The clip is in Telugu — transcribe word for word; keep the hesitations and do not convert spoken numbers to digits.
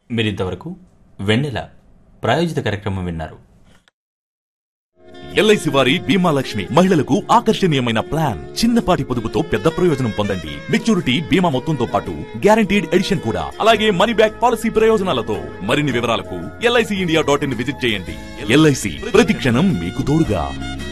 మీరింతవరకు వెన్నెల ప్రాయోజిత కార్యక్రమం విన్నారు. ఎల్ఐసి వారి బీమా లక్ష్మి మహిళలకు ఆకర్షణీయమైన ప్లాన్. చిన్నపాటి పొదుపుతో పెద్ద ప్రయోజనం పొందండి. మెచ్యూరిటీ బీమా మొత్తంతో పాటు గ్యారంటీడ్ ఎడిషన్ కూడా, అలాగే మనీ బ్యాక్ పాలసీ ప్రయోజనాలతో. మరిన్ని వివరాలకు LIC India dot in visit చేయండి. ఎల్ఐసి ప్రతి క్షణం మీకు తోడుగా.